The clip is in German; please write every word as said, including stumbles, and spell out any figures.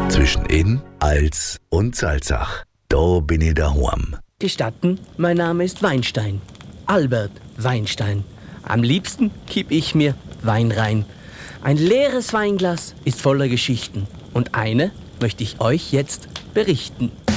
Zwischen Inn, Als und Salzach. Da bin ich daheim. Gestatten, mein Name ist Weinstein. Albert Weinstein. Am liebsten kipp ich mir Wein rein. Ein leeres Weinglas ist voller Geschichten. Und eine möchte ich euch jetzt berichten.